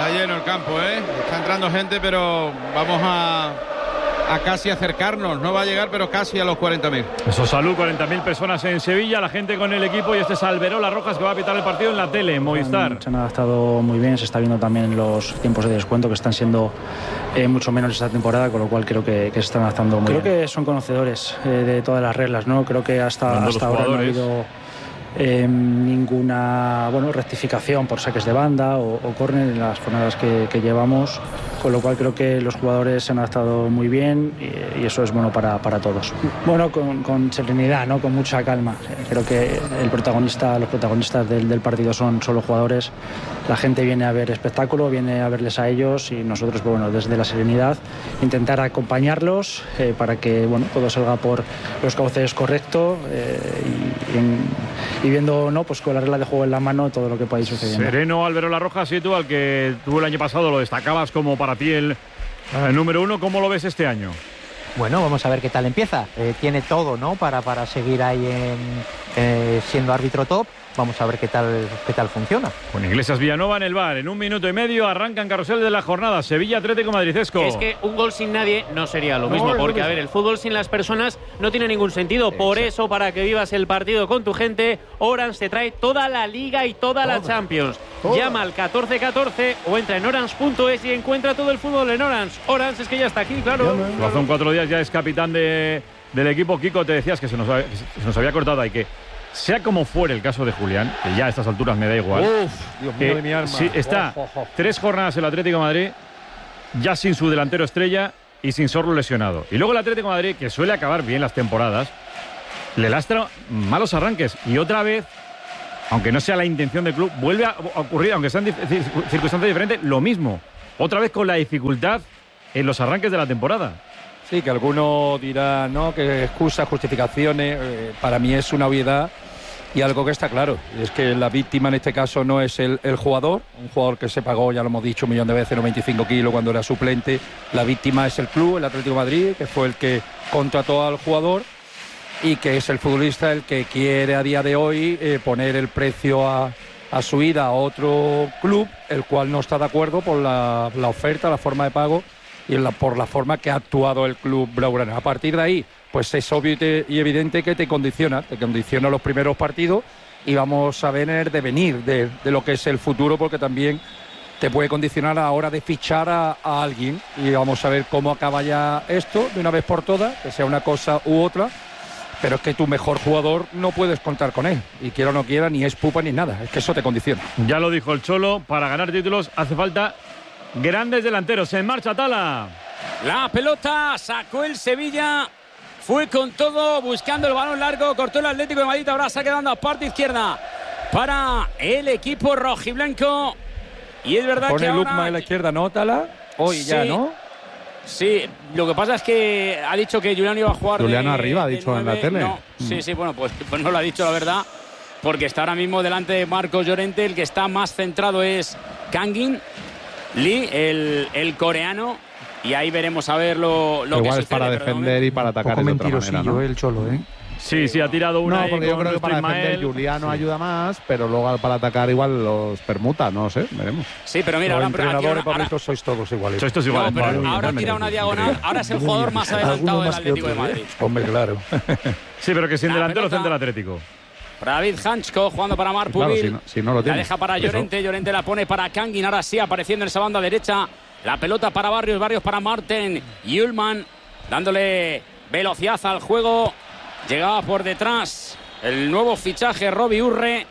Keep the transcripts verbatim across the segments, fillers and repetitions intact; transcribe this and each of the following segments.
Está lleno el campo, ¿eh? Está entrando gente, pero vamos a, a casi acercarnos. No va a llegar, pero casi a los cuarenta mil. Eso, salud, cuarenta mil personas en Sevilla, la gente con el equipo, y este es Alberola Rojas que va a pitar el partido en la tele, en Movistar. Se han adaptado muy bien, se está viendo también los tiempos de descuento que están siendo eh, mucho menos esta temporada, con lo cual creo que, que se están adaptando muy creo bien. Creo que son conocedores eh, de todas las reglas, ¿no? Creo que hasta, hasta ahora no ha habido Eh, ninguna bueno, rectificación por saques de banda o, o córner en las jornadas que, que llevamos, con lo cual creo que los jugadores se han adaptado muy bien y, y eso es bueno para, para todos. Bueno, con, con serenidad, ¿no? Con mucha calma. Creo que el protagonista, los protagonistas del, del partido son, son los jugadores. La gente viene a ver espectáculo, viene a verles a ellos, y nosotros, bueno, desde la serenidad intentar acompañarlos eh, para que bueno, todo salga por los cauces correctos eh, y, y en, y viendo, ¿no? Pues con la regla de juego en la mano todo lo que pueda ir sucediendo. Sereno Alberola Rojas, y tú, al que tú el año pasado lo destacabas como para ti el eh, número uno, ¿cómo lo ves este año? Bueno, vamos a ver qué tal empieza. Eh, tiene todo, ¿no? Para, para seguir ahí en, eh, siendo árbitro top. Vamos a ver qué tal, qué tal funciona. Con Iglesias Villanova en el bar, en un minuto y medio arrancan carrusel de la jornada. Sevilla Atlético Madridesco. Es que un gol sin nadie no sería lo mismo, no, porque, a ver, el fútbol sin las personas no tiene ningún sentido. Por eso, para que vivas el partido con tu gente, Orange te trae toda la Liga y toda, toda la Champions. Toda. Llama al catorce catorce o entra en orange punto es y encuentra todo el fútbol en Orange. Orange es que ya está aquí, claro. Hace cuatro días ya es capitán de, del equipo. Kiko, te decías que se nos, que se nos había cortado ahí, que sea como fuere el caso de Julián, que ya a estas alturas me da igual. Uf, Dios mío, eh, de mi alma. Sí, está oh, oh, oh. tres jornadas el Atlético de Madrid, ya sin su delantero estrella y sin Sorlo lesionado. Y luego el Atlético de Madrid, que suele acabar bien las temporadas, le lastra malos arranques. Y otra vez, aunque no sea la intención del club, vuelve a ocurrir, aunque sean circunstancias diferentes, lo mismo. Otra vez con la dificultad en los arranques de la temporada. Sí, que alguno dirá, no, que excusas, justificaciones, eh, para mí es una obviedad y algo que está claro, es que la víctima en este caso no es el, el jugador, un jugador que se pagó, ya lo hemos dicho un millón de veces, noventa y cinco kilos cuando era suplente. La víctima es el club, el Atlético de Madrid, que fue el que contrató al jugador y que es el futbolista el que quiere a día de hoy eh, poner el precio a, a su ida a otro club, el cual no está de acuerdo por la, la oferta, la forma de pago y la, por la forma que ha actuado el club blaugrana. A partir de ahí, pues es obvio y, te, y evidente que te condiciona, te condiciona los primeros partidos y vamos a ver el devenir de, de lo que es el futuro, porque también te puede condicionar a la hora de fichar a, a alguien y vamos a ver cómo acaba ya esto de una vez por todas, que sea una cosa u otra, pero es que tu mejor jugador no puedes contar con él, y quiera o no quiera, ni es pupa ni nada, es que eso te condiciona. Ya lo dijo el Cholo, para ganar títulos hace falta grandes delanteros. En marcha Tala. La pelota sacó el Sevilla, fue con todo buscando el balón largo, cortó el Atlético de Madrid, ahora se ha quedado a parte izquierda para el equipo rojiblanco. Y es verdad Pone que ahora... Lukman en la izquierda, ¿no, Tala? Hoy sí, ya, ¿no? Sí, lo que pasa es que ha dicho que Juliano iba a jugar. Juliano de, arriba, ha de dicho nueve. en la tele. No, mm. Sí, sí, bueno, pues, pues no lo ha dicho, la verdad, porque está ahora mismo delante de Marcos Llorente. El que está más centrado es Kangin Lee, el, el coreano, y ahí veremos a ver lo, lo Igual que es sucede. para defender y para atacar de otra manera, ¿no? el Cholo, ¿eh? Sí, sí, ha tirado una. No, porque yo creo que para defender Juliano sí. ayuda más, pero luego para atacar igual los permuta, no sé, veremos. Sí, pero mira, los ahora entrenadores, ahora, ahora, sois todos iguales. Sois todos iguales. No, pero ahora tira una diagonal, ahora es el jugador más adelantado del Atlético de Madrid. Hombre, claro. Sí, pero que sin La delantero pelota. centro del Atlético. David Hanchko jugando para Marpubil. Claro, si no, si no lo tiene. La deja para Llorente, eso. Llorente la pone para Kangin, ahora sí apareciendo en esa banda derecha. La pelota para Barrios, Barrios para Marten y Ullman, dándole velocidad al juego. Llegaba por detrás el nuevo fichaje Robbie Urre.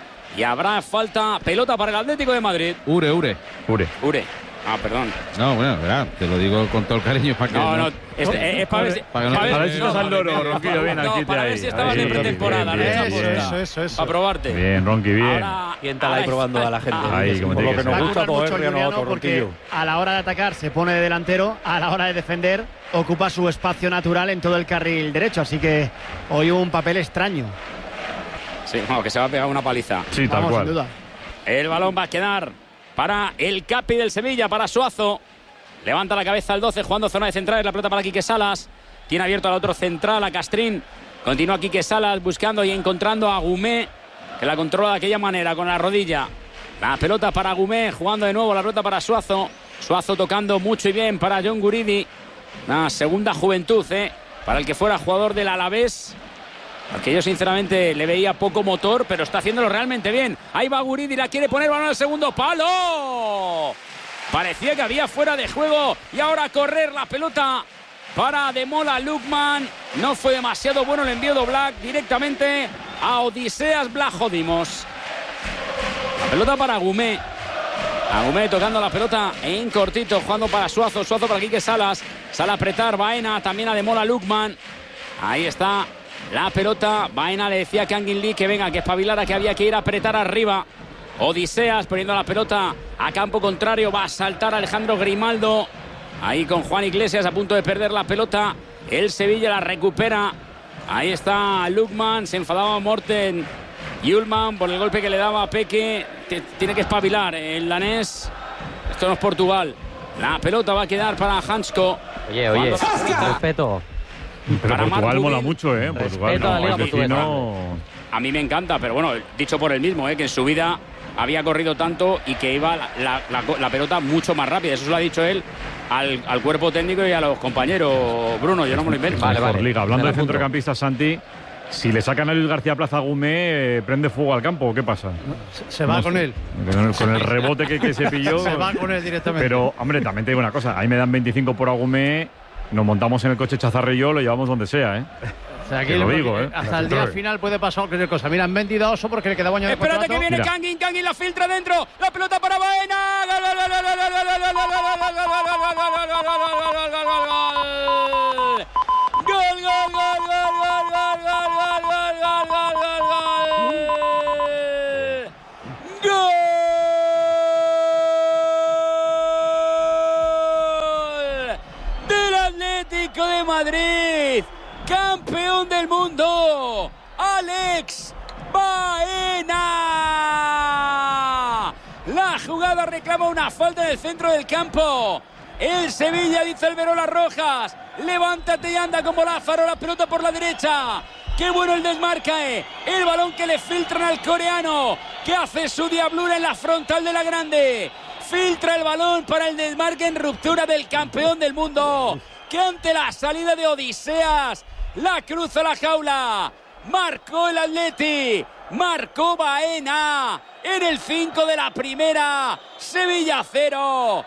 Y habrá falta, pelota para el Atlético de Madrid. Ure, Ure. Ure. Ure. Ah, perdón. No, bueno, verá, te lo digo con todo el cariño para que... No, no, no es, es, es para ver si... Para que no- A ver si estás al loro, Ronquillo, bien, No, aquí te para ver ahí. si estabas Ahí, en pretemporada. bien, ¿no? bien, Esa bien. apuesta. Eso, eso. Para probarte. Bien, Ronqui, bien. Ahora, ¿Quién está ahí ahora probando está- a la gente? Ah, Ahí, como Por tiene lo que que nos ser. gusta Ayuda todo mucho es Riano Juliano, porque Ronquillo. a la hora de atacar se pone de delantero, a la hora de defender ocupa su espacio natural en todo el carril derecho, así que hoy hubo un papel extraño. Sí, vamos, que se va a pegar una paliza. Sí, tal Vamos, cual. sin duda. El balón va a quedar para el Capi del Sevilla, para Suazo. Levanta la cabeza el doce, jugando zona de centrales, la pelota para Quique Salas. Tiene abierto al otro central, a Castrín. Continúa Quique Salas buscando y encontrando a Gumé, que la controla de aquella manera, con la rodilla. La pelota para Gumé, jugando de nuevo la pelota para Suazo. Suazo tocando mucho y bien para John Guridi. Una segunda juventud, ¿eh? Para el que fuera jugador del Alavés. Porque yo sinceramente le veía poco motor, pero está haciéndolo realmente bien. Ahí va Guridi, la quiere poner, balón al segundo palo. Parecía que había fuera de juego. Y ahora a correr la pelota para Demola Lookman. No fue demasiado bueno el envío de Oblak directamente a Odiseas Vlachodimos. La pelota para Gumé. Agumé tocando la pelota en cortito, jugando para Suazo. Suazo para Quique Salas. Sale a apretar Baena, también a Demola Lookman. Ahí está la pelota. Baena le decía a Kangin Lee que venga, que espabilara, que había que ir a apretar arriba. Odiseas poniendo la pelota a campo contrario. Va a saltar Alejandro Grimaldo. Ahí con Juan Iglesias a punto de perder la pelota. El Sevilla la recupera. Ahí está Lookman. Se enfadaba Morten Ullman por el golpe que le daba a Peque. Tiene que espabilar el danés. Esto no es Portugal. La pelota va a quedar para Hansko. Oye, oye, respeto. Pero para Portugal mola mucho, ¿eh? Portugal no, a, la Liga no... a mí me encanta, pero bueno, dicho por él mismo, ¿eh? Que en su vida había corrido tanto y que iba la, la, la, la pelota mucho más rápida. Eso se lo ha dicho él al, al cuerpo técnico y a los compañeros. Bruno, yo no me lo invento. Vale, vale. Liga. Hablando de centrocampistas, Santi, si le sacan a Luis García Plaza a Gumé, eh, ¿prende fuego al campo o qué pasa? Se, se va no, con él. Con el, con el rebote que, que se pilló. Se va con él directamente. Pero, hombre, también te digo una cosa. Ahí me dan veinticinco por Agumé, nos montamos en el coche Chazarre y yo, lo llevamos donde sea, ¿eh? O sea, aquí lo digo, ¿eh? Hasta el día final puede pasar cualquier cosa. Mira, en veintidós porque le quedaba año de Espérate contrato. que viene Kangin, Kangin la filtra dentro. La pelota para Baena. Gol, gol, gol, gol, gol, gol, gol, gol, gol, gol, gol, gol, gol. Gol del Atlético de Madrid. Campeón del mundo, Alex Baena. La jugada reclama una falta en el centro del campo. El Sevilla, dice el Verolas Rojas, levántate y anda como Lázaro, la pelota por la derecha. Qué bueno el desmarque, el balón que le filtran al coreano, que hace su diablura en la frontal de la grande. Filtra el balón para el desmarque en ruptura del campeón del mundo, que ante la salida de Odiseas la cruza la jaula. Marcó el Atleti, marcó Baena en el cinco de la primera. Sevilla cero,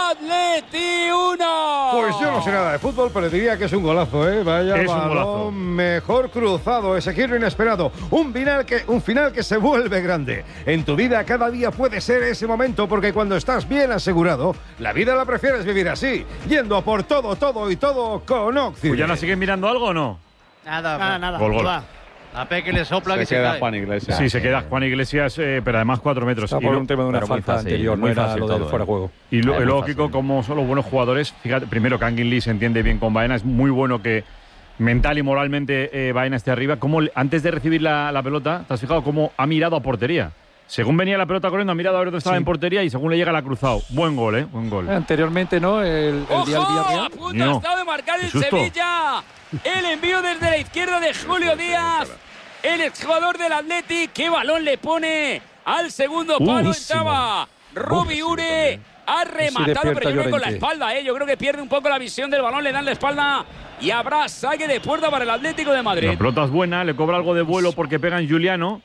Atleti uno. Pues yo no sé nada de fútbol, pero diría que es un golazo, ¿eh? Vaya es balón, un golazo. Mejor cruzado, ese giro inesperado. Un final, que, un final que se vuelve grande. En tu vida cada día puede ser ese momento, porque cuando estás bien asegurado, la vida la prefieres vivir así, yendo a por todo, todo y todo con Occidente. ¿Ya no siguen mirando algo o no? Nada, nada, nada. Gol, gol. A Peque le sopla se que queda se cae. Juan Iglesias. Sí, se queda Juan Iglesias, eh, pero además cuatro metros. Está por un tema de una falta fácil, anterior, no era lo del todo, fuera eh. juego. Y lo, Es luego, muy Kiko, fácil. como son los buenos jugadores, fíjate, primero Kangin Lee se entiende bien con Baena, es muy bueno que mental y moralmente eh, Baena esté arriba. Como antes de recibir la, la pelota, ¿te has fijado cómo ha mirado a portería? Según venía la pelota corriendo, ha mirado a ver dónde estaba Sí. en portería y según le llega la ha cruzado. Buen gol, ¿eh? Buen gol. Anteriormente, ¿no? El, el día del ¡Ojo! Villarreal. A punto No. ha estado de marcar el Qué susto. Sevilla. El envío desde la izquierda de Julio Díaz, el exjugador del Athletic. ¡Qué balón le pone al segundo palo! Buenísimo. Entraba Robi Ure. Ha rematado, pero yo creo que con la Llorente. espalda, ¿eh? Yo creo que pierde un poco la visión del balón, le dan la espalda y habrá saque de puerta para el Atlético de Madrid. La pelota es buena, le cobra algo de vuelo porque pega en Juliano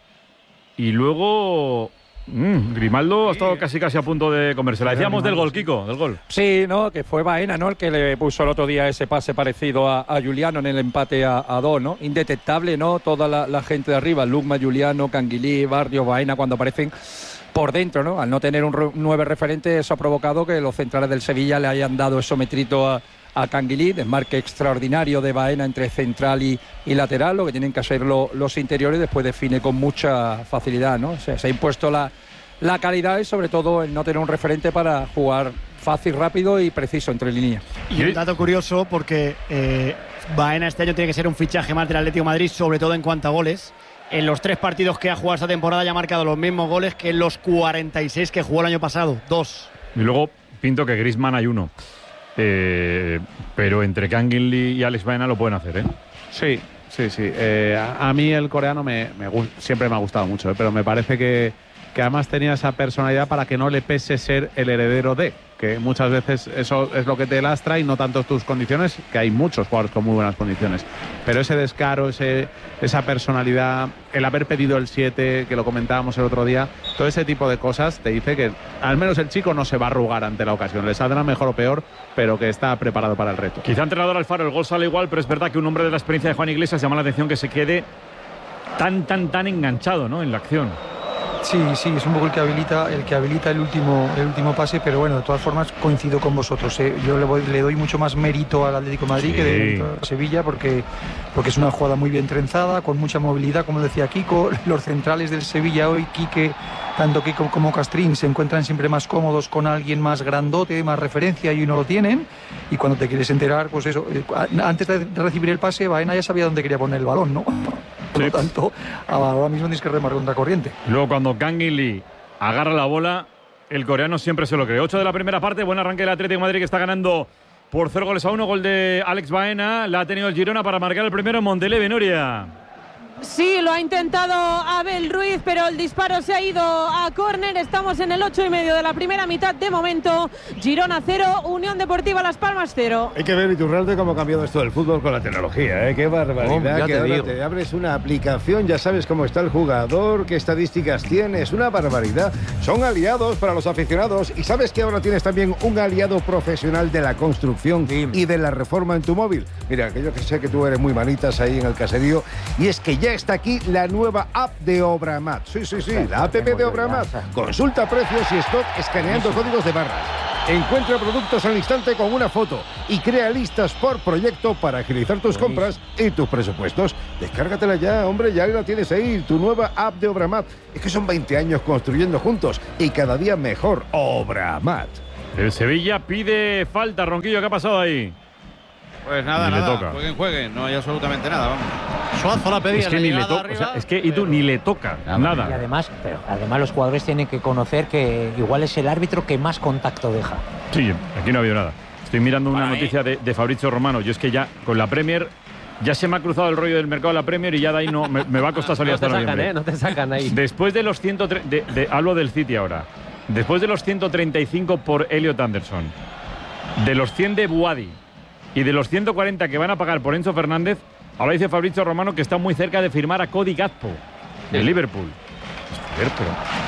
y luego mmm, Grimaldo ha estado casi casi a punto de comerse. La decíamos del gol, Kiko, del gol. Sí, no, que fue Baena, ¿no? El que le puso el otro día ese pase parecido a, a Juliano en el empate a, a dos, ¿no? Indetectable, ¿no? Toda la, la gente de arriba, Lugma, Juliano, Canguilí, Barrio, Baena, cuando aparecen por dentro, ¿no? Al no tener un re, nueve referente, eso ha provocado que los centrales del Sevilla le hayan dado eso metrito a, a Canguilí, desmarque extraordinario de Baena entre central y, y lateral, lo que tienen que hacer lo, los interiores, después define con mucha facilidad, ¿no? O sea, se ha impuesto la, la calidad y sobre todo el no tener un referente para jugar fácil, rápido y preciso entre líneas. Y un dato curioso porque eh, Baena este año tiene que ser un fichaje más del Atlético de Madrid, sobre todo en cuanto a goles. En los tres partidos que ha jugado esta temporada ya ha marcado los mismos goles que en los cuarenta y seis que jugó el año pasado. Dos. Y luego pinto que Griezmann hay uno. Eh, pero entre Kangin Lee y Alex Baena lo pueden hacer, ¿eh? Sí, sí, sí. Eh, a, a mí el coreano me, me, siempre me ha gustado mucho, ¿eh? Pero me parece que, que además tenía esa personalidad para que no le pese ser el heredero de, que muchas veces eso es lo que te lastra y no tanto tus condiciones, que hay muchos jugadores con muy buenas condiciones, pero ese descaro, ese, esa personalidad, el haber pedido el siete, que lo comentábamos el otro día, todo ese tipo de cosas te dice que al menos el chico no se va a arrugar ante la ocasión, le saldrá mejor o peor, pero que está preparado para el reto. Quizá entrenador Alfaro, el gol sale igual, pero es verdad que un hombre de la experiencia de Juan Iglesias llama la atención que se quede tan, tan, tan enganchado, ¿no?, en la acción. Sí, sí, es un poco el que habilita el que habilita el último el último pase, pero bueno, de todas formas coincido con vosotros, ¿eh? Yo le, voy, le doy mucho más mérito al Atlético de Madrid sí. que de Sevilla, porque, porque es una jugada muy bien trenzada, con mucha movilidad, como decía Kiko. Los centrales del Sevilla hoy, Quique, tanto Kiko como Castrín, se encuentran siempre más cómodos con alguien más grandote, más referencia, y no lo tienen. Y cuando te quieres enterar, pues eso, antes de recibir el pase, Baena ya sabía dónde quería poner el balón, ¿no? Por lo tanto, ahora mismo tienes que remar contra corriente. Luego, cuando Kangin Lee agarra la bola, el coreano siempre se lo cree. ocho de la primera parte, buen arranque del Atlético de Madrid, que está ganando por cero goles a uno. Gol de Alex Baena, la ha tenido el Girona para marcar el primero en Montelevi, Nuria. Sí, lo ha intentado Abel Ruiz, pero el disparo se ha ido a córner. Estamos en el ocho y medio de la primera mitad de momento. Girona cero, Unión Deportiva Las Palmas cero. Hay que ver, Iturralde, cómo ha cambiado esto del fútbol con la tecnología, ¿eh? Qué barbaridad. Oh, que te ahora digo. Te abres una aplicación, ya sabes cómo está el jugador, qué estadísticas tiene. Es una barbaridad. Son aliados para los aficionados. Y sabes que ahora tienes también un aliado profesional de la construcción sí. y de la reforma en tu móvil. Mira, que yo que sé que tú eres muy manitas ahí en el caserío. Y es que ya está aquí la nueva app de Obramat. Sí, sí, sí, la app de Obramat. Consulta precios y stock escaneando códigos de barras. Encuentra productos al instante con una foto y crea listas por proyecto para agilizar tus compras y tus presupuestos. Descárgatela ya, hombre, ya la tienes ahí, tu nueva app de Obramat. Es que son veinte años construyendo juntos y cada día mejor. Obramat. El Sevilla pide falta, Ronquillo, ¿qué ha pasado ahí? Pues nada, ni nada, le toca. jueguen, jueguen, no hay absolutamente nada, vamos. Suazo la pedía. Es que ni le toca, o sea, es que y tú ni le toca nada. Y además, pero además los jugadores tienen que conocer que igual es el árbitro que más contacto deja. Sí, aquí no ha habido nada. Estoy mirando una Para noticia de, de Fabrizio Romano. Yo es que ya con la Premier ya se me ha cruzado el rollo del mercado de la Premier y ya de ahí no me, me va a costar salir no hasta te sacan, noviembre. ¿eh? No te sacan ahí. Después de los ciento tre- de, de, hablo del City ahora. Después de los ciento treinta y cinco por Elliot Anderson, de los cien de Buadi y de los ciento cuarenta que van a pagar por Enzo Fernández, ahora dice Fabrizio Romano que está muy cerca de firmar a Cody Gakpo de sí. Liverpool. Joder, pero...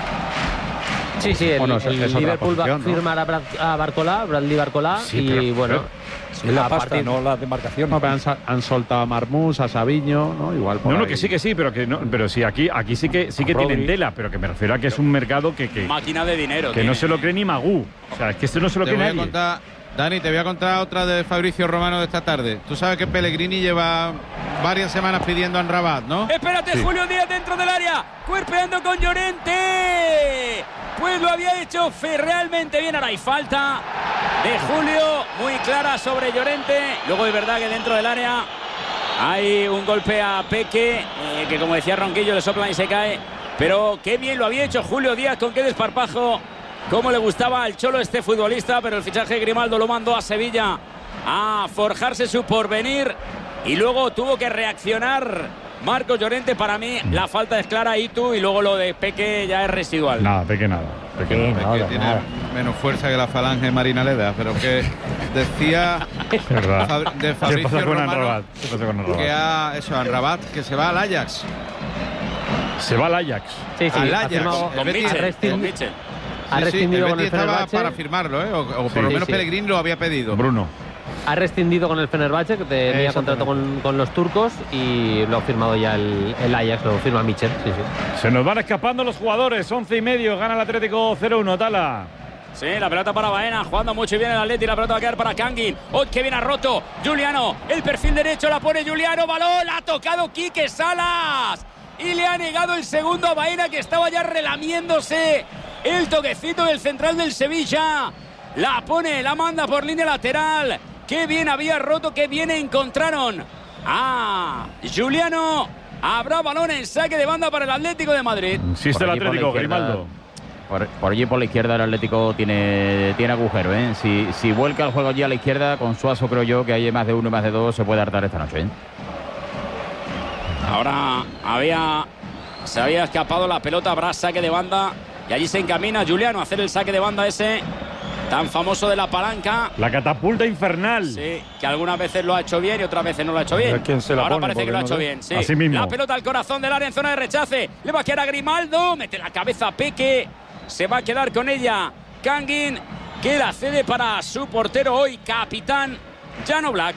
Sí, sí, el, bueno, es, el es Liverpool posición, va a ¿no? firmar a, Brad, a Barcola, Bradley Barcola, sí, y pero, bueno... Es la pasta, partir... no la demarcación. No, pero han, han soltado a Marmús, a Sabiño, ¿no? Igual por No, no, ahí. que sí, que sí, pero que no, pero sí, aquí, aquí sí que sí que tienen tela, pero que me refiero a que es un mercado que, que, máquina de dinero. que tiene. no se lo cree ni Magú. O sea, es que esto no se lo Te cree voy a nadie. contar, Dani, te voy a contar otra de Fabrizio Romano de esta tarde. Tú sabes que Pellegrini lleva varias semanas pidiendo a Amrabat, ¿no? Espérate, sí. Julio Díaz dentro del área, cuerpeando con Llorente. Pues lo había hecho realmente bien. Ahora hay falta de Julio, muy clara sobre Llorente. Luego es verdad que dentro del área hay un golpe a Peque, eh, que como decía Ronquillo, le soplan y se cae. Pero qué bien lo había hecho Julio Díaz, con qué desparpajo. Cómo le gustaba al Cholo este futbolista, pero el fichaje de Grimaldo lo mandó a Sevilla a forjarse su porvenir. Y luego tuvo que reaccionar Marcos Llorente. Para mí la falta es clara, y tú, y luego lo de Peque ya es residual. Nada, Peque nada. Peque, sí, nada. no, Peque tiene nada. menos fuerza que la falange Marina Leda, pero que decía Fab, de Fabrizio ¿Qué pasa con Romano Amrabat? ¿Qué pasa con Amrabat? que ha eso, Amrabat, que se va al Ajax. Se va al Ajax. Sí, sí, Al ha Ajax, firmado, con ha Mitchell, rescindido, con Mitchell. ha Sí, sí, rescindido el con el Betis estaba Fenerbahce. para firmarlo, ¿eh? o, o por Sí, lo sí, menos sí. Pellegrini lo había pedido. Bruno. Ha rescindido con el Fenerbahce, que tenía contrato con, con los turcos, y lo ha firmado ya el, el Ajax, lo firma Mitchell. Sí, sí. Se nos van escapando los jugadores. once y medio, gana el Atlético cero uno, Tala. Sí, la pelota para Baena, jugando mucho bien el Atleti, la pelota va a quedar para Kangin. ¡Oh, qué bien ha roto! Juliano, el perfil derecho, la pone Juliano, balón, ha tocado Quique Salas. Y le ha negado el segundo a Baena, que estaba ya relamiéndose el toquecito del central del Sevilla. La pone, la manda por línea lateral. Qué bien había roto, qué bien encontraron a Juliano. Habrá balón en saque de banda para el Atlético de Madrid. Insiste el Atlético, Grimaldo. Por, por allí por la izquierda el Atlético tiene, tiene agujero, ¿eh? Si, si vuelca el juego allí a la izquierda, con Suazo creo yo que hay más de uno y más de dos, se puede hartar esta noche, ¿eh? Ahora había, se había escapado la pelota, habrá saque de banda Y allí se encamina Juliano a hacer el saque de banda ese tan famoso de la palanca. La catapulta infernal. Sí, que algunas veces lo ha hecho bien y otras veces no lo ha hecho bien. ¿Quién se la Ahora pone? parece que lo ha No hecho sé. bien, sí. Así mismo. La pelota al corazón del área en zona de rechace. Le va a quedar a Grimaldo. Mete la cabeza a Peque. Se va a quedar con ella Kangin, que la cede para su portero hoy, capitán Jan Oblak.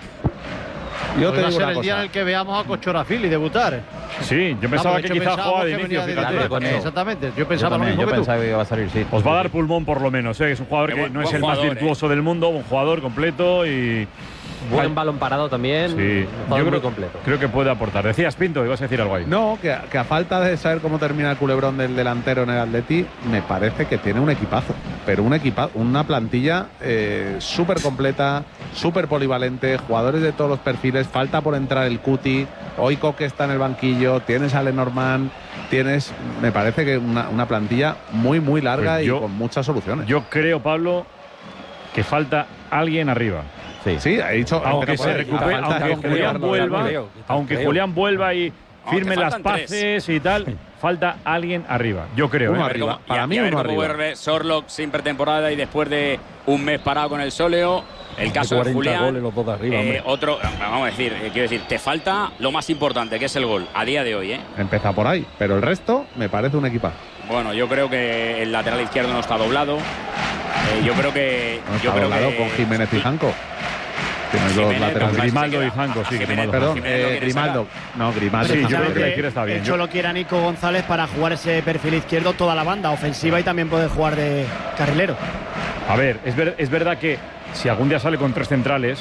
Yo Hoy te va a digo ser una el día cosa. en el que veamos a Kochorafili debutar. Sí, yo pensaba Vamos, de que hecho, quizás pensábamos jugaba de que inicio, venía de fíjate. Inglaterra. Exactamente, yo pensaba Yo lo mismo también, yo que tú. pensaba que iba a salir, sí. Os va a dar pulmón por lo menos, ¿eh? Es un jugador que Buen- no es buen el más jugador, virtuoso del mundo, un jugador completo y... Buen balón parado también. Sí, un yo jugador muy creo, completo. creo que puede aportar. Decías, Pinto, ibas a decir algo ahí. No, que, que a falta de saber cómo termina el culebrón del delantero en el Atleti, me parece que tiene un equipazo. Pero un equipazo, una plantilla eh, súper completa, súper polivalente, jugadores de todos los perfiles. Falta por entrar el Cuti. Hoy Coque está en el banquillo. Tienes a Lenormand. Tienes, me parece que una, una plantilla muy, muy larga Pues y yo- con muchas soluciones. Yo creo, Pablo, que falta alguien arriba. Sí, sí, ha dicho. Aunque pero se por- recupere, a falta aunque de Julián Julián vuelva, creo, aunque creo. Julián vuelva y firme las faltan tres. paces y tal, falta alguien arriba. Yo creo. Uno ¿eh? arriba. Cómo- Para y a- mí y a ver uno cómo arriba. vuelve Sorlock sin pretemporada y después de un mes parado con el sóleo. El caso de cuarenta Julián. goles los dos de arriba, eh, hombre. otro, vamos a decir, eh, quiero decir, te falta lo más importante, que es el gol, a día de hoy, ¿eh? Empieza por ahí, pero el resto me parece un equipazo. Bueno, yo creo que el lateral izquierdo no está doblado. Eh, yo creo que. No yo está creo doblado que con Jiménez y Janco. Tienes dos Jiménez, laterales. no, Grimaldo se y queda. Janco, sí, A Jiménez, Grimaldo. Perdón, Jiménez lo eh, quiere Grimaldo. sacar. No, Grimaldo. Sí, yo creo que la Precisamente, izquierda está bien. el Yo- Cholo quiere a Nico González para jugar ese perfil izquierdo toda la banda ofensiva y también puede jugar de carrilero. A ver, es, ver- es verdad que si algún día sale con tres centrales,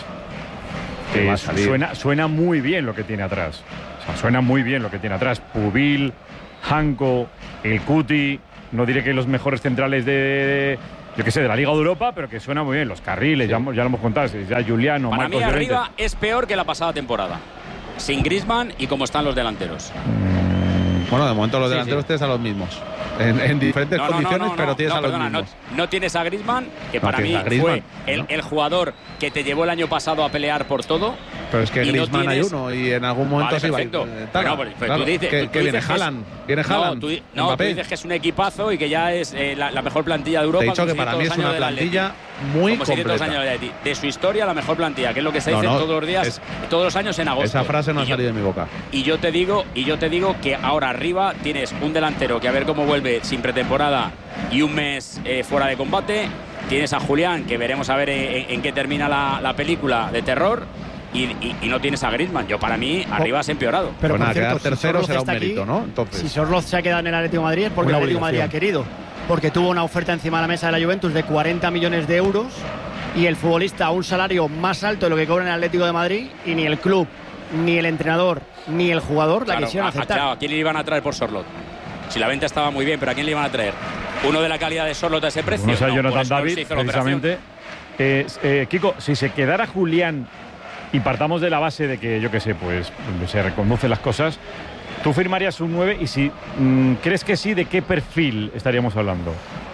Que eh, va a salir. suena, suena muy bien lo que tiene atrás. O sea, suena muy bien lo que tiene atrás. Pubil, Janco, el Cuti, no diré que los mejores centrales de, yo qué sé, de la Liga de Europa, pero que suena muy bien. Los carriles, ya, ya lo hemos contado, ya Juliano, Para mí Marcos Llorente. arriba es peor que la pasada temporada. Sin Griezmann y como están los delanteros. Bueno, de momento los Sí, delanteros sí. tienes a los mismos. En, en diferentes No, no, no, condiciones, no, no, pero tienes no, a los perdona, no, mismos. no tienes a Griezmann, que No para mí tienes a Griezmann, fue el, ¿no? el jugador que te llevó el año pasado a pelear por todo. Pero es que y no Griezmann hay tienes- uno y en algún momento Vale, sí va a ir. perfecto. eh, Tala. Bueno, pues, pues Claro, tú dices, que, tú- que tú viene dices que es- Haaland. Viene No, Haaland. tú, di- no, tú Mbappé. dices que es un equipazo y que ya es eh, la, la mejor plantilla de Europa. Te he dicho como que si para todos mí los es una años del Atleti. plantilla muy Como si de todos los completa. años del Atleti. De su historia, la mejor plantilla, que es lo que se No, dice no, todos los días, es- todos los años en agosto. Esa frase no ha Y yo- salido de mi boca. Y yo te digo, y yo te digo que ahora arriba tienes un delantero que a ver cómo vuelve sin pretemporada y un mes eh, fuera de combate. Tienes a Julián, que veremos a ver en, en qué termina la, la película de terror. Y, y- y no tienes a Griezmann. Yo para mí arriba has empeorado. Pero Pues por nada, cierto, quedar si tercero Sorloth será un está aquí, mérito, ¿no? Entonces. Si Sorloth se ha quedado en el Atlético de Madrid es porque Una el Atlético de Madrid ha obligación. querido. Porque tuvo una oferta encima de la mesa de la Juventus de cuarenta millones de euros y el futbolista a un salario más alto de lo que cobra en el Atlético de Madrid y ni el club, ni el entrenador, ni el jugador la Claro, quisieron a- aceptar. claro, ¿a quién le iban a traer por Sorloth? Si la venta estaba muy bien, pero ¿a quién le iban a traer? Uno de la calidad de Sorloth a ese precio. No sea No, por Jonathan eso no se David, hizo la operación. precisamente. Eh, eh, Kiko, si se quedara Julián y partamos de la base de que, yo qué sé, pues se reconocen las cosas, ¿tú firmarías un nueve? Y si mm, crees que sí, ¿de qué perfil estaríamos hablando?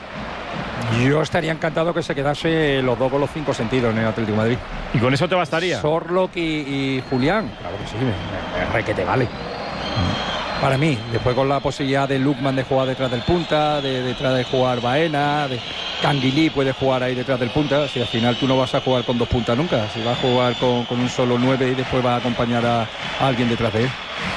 Yo estaría encantado que se quedase los dos con los cinco sentidos en el Atlético de Madrid. ¿Y con eso te bastaría? Sorlock y, y Julián. Claro que sí, me, me, me re que te vale. Para mí, después con la posibilidad de Lukman de jugar detrás del punta, de detrás de jugar Baena, de Canguilí puede jugar ahí detrás del punta. Si al final tú no vas a jugar con dos puntas nunca, si vas a jugar con, con un solo nueve y después vas a acompañar a, a alguien detrás de él.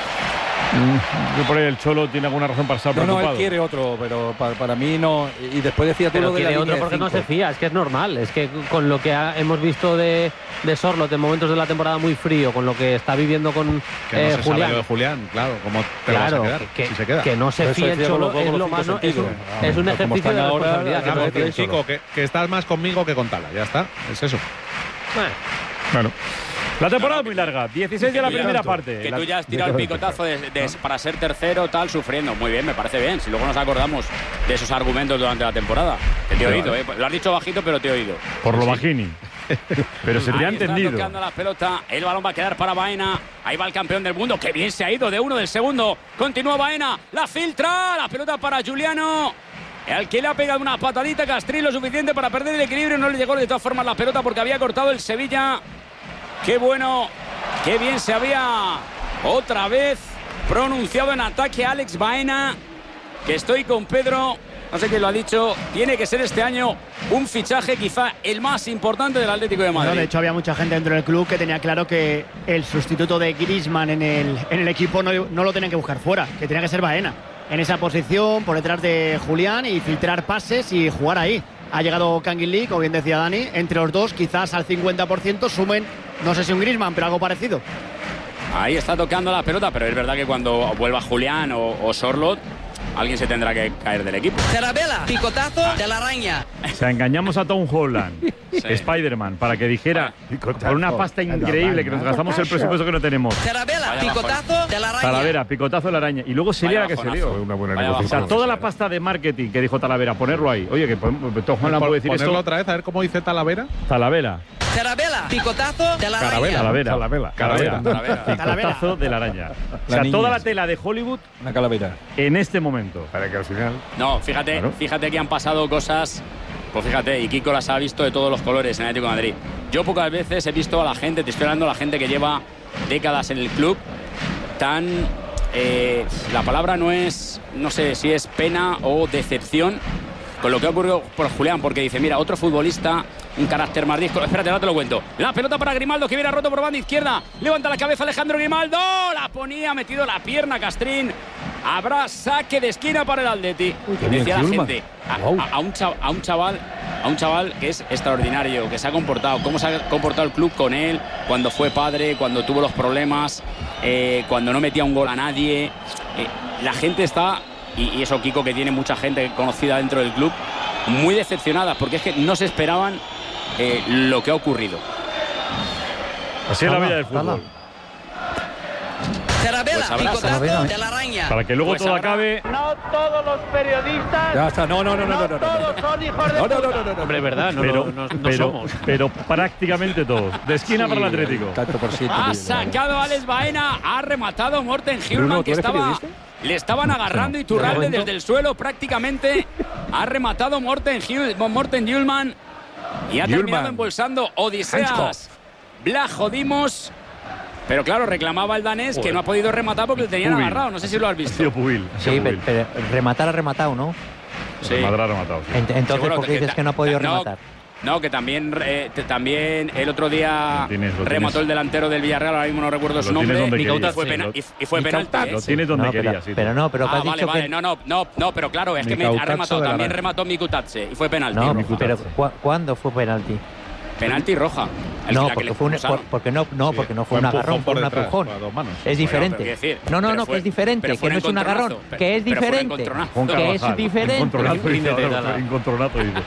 Yo por ahí el Cholo tiene alguna razón para estar No, no, preocupado. él quiere otro, pero para, para mí no. Y después decía tú Pero lo de la quiere línea otro de porque no cinco. se fía, es que es normal. Es que con lo que ha- hemos visto de, de Sorloth en momentos de la temporada muy frío, con lo que está viviendo con Que no eh, se sabe Julián. lo de Julián, claro, ¿cómo te Claro, vas a quedar que, si se queda? que no se Por eso fíe el decía con Cholo los dos es con lo los más. cinco no- es un, sentidos. es un Como ejercicio están de ahora, responsabilidad. que Vamos, no se fíe el Cholo. Chico, que, que estás más conmigo que con Tala, ya está, es eso. Bueno. La temporada es muy larga, dieciséis de la primera parte. Que La- tú ya has tirado el picotazo de- de- para ser tercero, tal, sufriendo. Muy bien, me parece bien. Si luego nos acordamos de esos argumentos durante la temporada. Que te he oído, ¿eh? Lo has dicho bajito, pero te he oído. Por lo bajini. Pero se te ha Ahí está entendido. tocando la pelota. El balón va a quedar para Baena. Ahí va el campeón del mundo. Qué bien se ha ido de uno del segundo. Continúa Baena. La filtra. La pelota para Juliano. Al que le ha pegado una patadita Castrillo lo suficiente para perder el equilibrio. No le llegó de todas formas la pelota porque había cortado el Sevilla. Qué bueno. Qué bien se había otra vez pronunciado en ataque Alex Baena. Que estoy con Pedro. no sé quién lo ha dicho, tiene que ser este año un fichaje quizá el más importante del Atlético de Madrid. No, de hecho, había mucha gente dentro del club que tenía claro que el sustituto de Griezmann en el, en el equipo no, no lo tenían que buscar fuera, que tenía que ser Baena en esa posición, por detrás de Julián, y filtrar pases y jugar ahí. Ha llegado Kangin Lee, como bien decía Dani, entre los dos quizás al cincuenta por ciento sumen, no sé si un Griezmann, pero algo parecido. Ahí está tocando la pelota, pero es verdad que cuando vuelva Julián o, o Sorloth, alguien se tendrá que caer del equipo. Carabela, picotazo de la araña. O sea, engañamos a Tom Holland, sí. Spider-Man, para que dijera, por una pasta increíble, que nos gastamos el presupuesto que no tenemos. Carabela, picotazo de la araña. Talavera, picotazo de la araña. Y luego sería la que se dio. Una buena negociación. O sea, toda la pasta de marketing que dijo Talavera, ponerlo ahí. Oye, que Tom Holland puede decir ponerlo esto. otra vez, a ver cómo dice Talavera. Talavera. Carabela, picotazo de la araña. Calavera. Calavera. Calavera. Picotazo de la araña. O sea, toda la tela de Hollywood. Una calavera. En este momento. Para que al final. No, fíjate, claro. fíjate que han pasado cosas. Pues fíjate, y Kiko las ha visto de todos los colores en el Atlético de Madrid. Yo pocas veces he visto a la gente, te estoy hablando a la gente que lleva décadas en el club, tan. Eh, la palabra no es, no sé si es pena o decepción con lo que ha ocurrido por Julián, porque dice, mira, otro futbolista, un carácter más disco. Espérate, ahora te lo cuento. La pelota para Grimaldo, que viene roto por banda izquierda. Levanta la cabeza Alejandro Grimaldo. La ponía, ha metido la pierna Castrín. Habrá saque de esquina para el Atleti. Uy, decía la gente, a, wow. a, a, un chaval, a un chaval, a un chaval que es extraordinario, que se ha comportado, cómo se ha comportado el club con él, cuando fue padre, cuando tuvo los problemas, eh, cuando no metía un gol a nadie. Eh, la gente está, y, y eso Kiko, que tiene mucha gente conocida dentro del club, muy decepcionada, porque es que no se esperaban eh, lo que ha ocurrido. Así es la vida del fútbol. Carabela, pues picotazo de la araña. Para que luego pues todo habrá... acabe. No todos los periodistas. Ya está, no, no, no, no, no, no. Todos son hijos de no, no, puta. no, no, no, Hombre, verdad, no, pero, no, no, no pero, somos. Pero prácticamente todos. De esquina sí, para el Atlético. Tanto por ciento, ha sacado Alex Baena, ha rematado Morten Hjulmand, que estaba. Le estaban agarrando Iturralde desde el suelo prácticamente. Ha rematado Morten Hjulmand y ha terminado embolsando Odiseas. Blajo Dimos. Pero claro, reclamaba el danés que no ha podido rematar porque le tenían Pubil. agarrado. No sé si lo has visto. Pubil. Sí, pero, pero rematar ha rematado, ¿no? Sí. Rematar ha rematado. Sí. Ent entonces, Seguro ¿por qué que, dices que no ha podido no, rematar? No, que también, eh, también el otro día lo tienes, lo remató tienes. el delantero del Villarreal, ahora mismo no recuerdo su nombre. Y fue, pena, y, y fue penalti. Lo tienes donde no, querías. Pero, sí, pero no, pero ah, has vale, dicho vale. que... No, no, no, no, pero claro, es que me ha rematado. También remató Mikutatse y fue penalti. No, pero ¿cu ¿cuándo fue penalti? Penalti roja. No, porque, fue un, por, porque no, no, sí, porque no fue, fue un agarrón, fue un empujón. Es diferente. Bueno, decir, no, no, no, fue, que es diferente, que no es un agarrón, pero, que es diferente, que es diferente. Incontrolato, dice.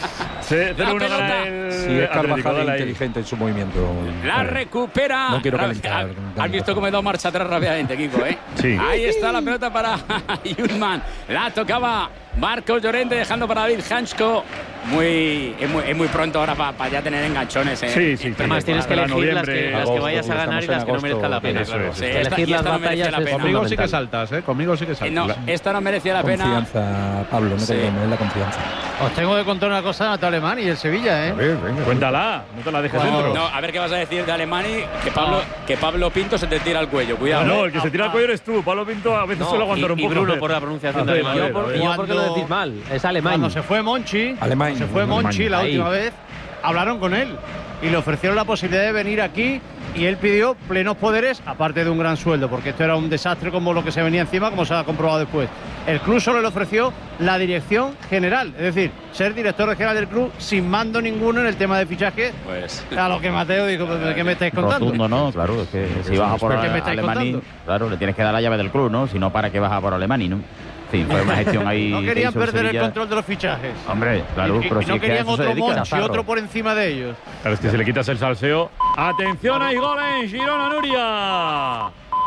cero uno gana el sí, es Carvajal inteligente en su movimiento. La recupera. No quiero calentar. Has visto cómo he dado marcha atrás rápidamente, Kiko, ¿eh? Sí. Ahí está la pelota para Hjulmand. La tocaba Marcos Llorente, dejando para David Hansko. Muy, es, muy, es muy pronto ahora para pa ya tener enganchones. ¿eh? Sí, sí. Además, tienes que elegir las que, las que vayas a ganar y las que no merezcan la pena. Claro. Sí, esta, elegir las no batallas la pena. Conmigo sí que saltas, ¿eh? Conmigo sí que saltas. No, esta no merecía la pena. Confianza, Pablo, no te es la confianza. Os tengo que contar una cosa de Alemán y el Sevilla, ¿eh? A ver, venga. Cuéntala, no te la dejes no, dentro. No, a ver qué vas a decir de Alemani, que Pablo, que Pablo Pinto se te tira al cuello, cuidado. No, no, ¿eh? el que se tira al cuello eres tú. Pablo Pinto a veces no, suele aguantar y, un poco. Y Bruno por la pronunciación de Alemán. Yo, por, yo porque lo decís mal, es alemán. Cuando se fue Monchi, Alemán, se fue Monchi la Ahí. última vez, hablaron con él y le ofrecieron la posibilidad de venir aquí y él pidió plenos poderes, aparte de un gran sueldo, porque esto era un desastre como lo que se venía encima, como se ha comprobado después. El club solo le ofreció la dirección general, es decir, ser director general del club sin mando ninguno en el tema de fichaje. Pues a lo que Mateo dijo, ¿de qué me estáis contando? Rotundo, ¿no? Claro, es que si vas a por Alemani, claro, le tienes que dar la llave del club, ¿no? Si no, ¿para qué vas a por Alemani, no? Sí, fue una gestión ahí. No querían que perder Sevilla. el control de los fichajes. Hombre, claro, y, pero y si no es que querían otro Monchi, dedica, otro por encima de ellos. Claro, es que si le quitas el salseo. ¡Atención, hay gol en Girona, Nuria!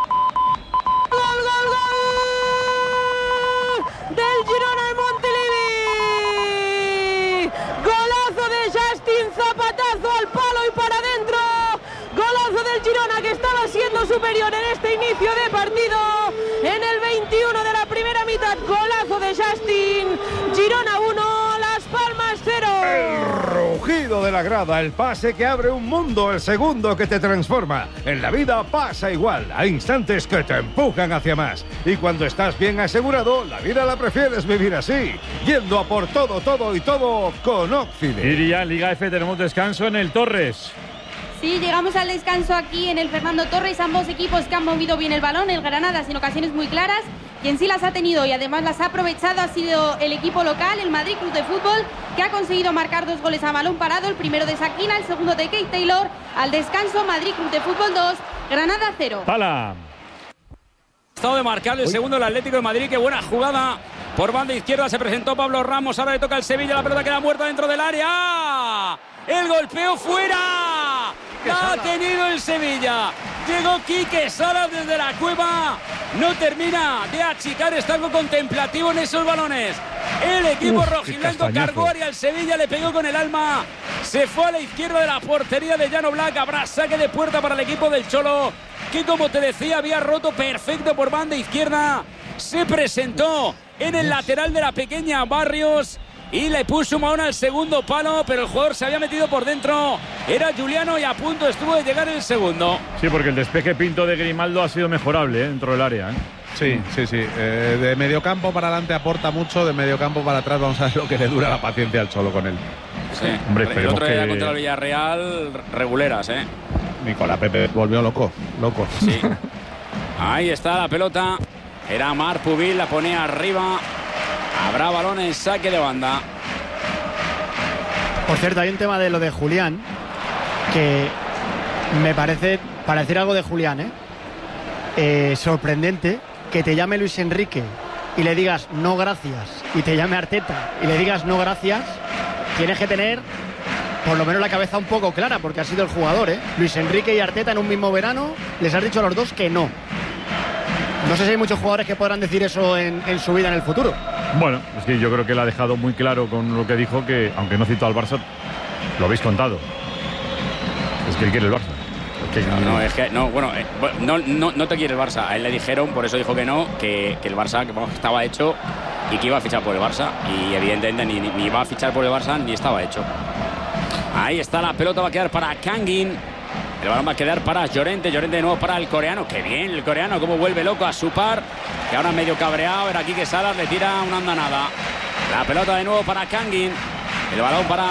¡Gol, gol, gol! Del Girona en Montilivi. Golazo de Justin, zapatazo al palo y para adentro. Golazo del Girona, que estaba siendo superior en este inicio de partido. En el veintiuno de la primera mitad, golazo de Justin. Girona uno, Las Palmas cero. El rugir ruido de la grada, el pase que abre un mundo, el segundo que te transforma. En la vida pasa igual, hay instantes que te empujan hacia más. Y cuando estás bien asegurado, la vida la prefieres vivir así, yendo a por todo, todo y todo con Oxide. Y ya en Liga F tenemos descanso en el Torres. Sí, llegamos al descanso aquí en el Fernando Torres. Ambos equipos que han movido bien el balón, el Granada sin ocasiones muy claras. Quien sí las ha tenido y además las ha aprovechado ha sido el equipo local, el Madrid Club de Fútbol, que ha conseguido marcar dos goles a balón parado. El primero de Sakina, el segundo de Kate Taylor. Al descanso, Madrid Club de Fútbol dos, Granada cero. ¡Hala! Estado de marcar el segundo el Atlético de Madrid. Qué buena jugada por banda izquierda. Se presentó Pablo Ramos. Ahora le toca al Sevilla. La pelota queda muerta dentro del área. El golpeo fuera. La ha tenido el Sevilla. Llegó Quique Salas desde la cueva. No termina de achicar. Está algo contemplativo en esos balones. El equipo Uf, rojiblanco cargó y al Sevilla le pegó con el alma. Se fue a la izquierda de la portería de Llano Black. Habrá saque de puerta para el equipo del Cholo, que como te decía había roto perfecto por banda izquierda. Se presentó en el lateral de la pequeña Barrios y le puso un balón al segundo palo, pero el jugador se había metido por dentro. Era Juliano y a punto estuvo de llegar el segundo. Sí, porque el despeje Pinto de Grimaldo ha sido mejorable ¿eh? dentro del área. ¿eh? Sí, sí, sí. Eh, de mediocampo para adelante aporta mucho, de mediocampo para atrás vamos a ver lo que le dura la paciencia al Cholo con él. Sí, hombre, el otro día que... contra el Villarreal, reguleras, ¿eh? Nicolás Pepe volvió loco, loco. Sí. Ahí está la pelota. Era Mar Pubil, la ponía arriba. Habrá balón en saque de banda. Por cierto, hay un tema de lo de Julián que me parece, para decir algo de Julián, ¿eh? Eh, sorprendente que te llame Luis Enrique y le digas no gracias, y te llame Arteta y le digas no gracias. Tienes que tener por lo menos la cabeza un poco clara, porque ha sido el jugador, ¿eh? Luis Enrique y Arteta en un mismo verano les has dicho a los dos que no. No sé si hay muchos jugadores que podrán decir eso en, en su vida en el futuro. Bueno, es que yo creo que él ha dejado muy claro con lo que dijo, que aunque no citó al Barça, lo habéis contado. Es que él quiere el Barça. Que no, no, es que no, bueno, eh, no, no, no te quiere el Barça. A él le dijeron, por eso dijo que no, que, que el Barça que estaba hecho y que iba a fichar por el Barça. Y evidentemente ni, ni iba a fichar por el Barça ni estaba hecho. Ahí está, la pelota va a quedar para Kangin. El balón va a quedar para Llorente. Llorente de nuevo para el coreano. Qué bien el coreano, cómo vuelve loco a su par, que ahora medio cabreado. Era aquí que Salas le tira una andanada. La pelota de nuevo para Kangin. El balón para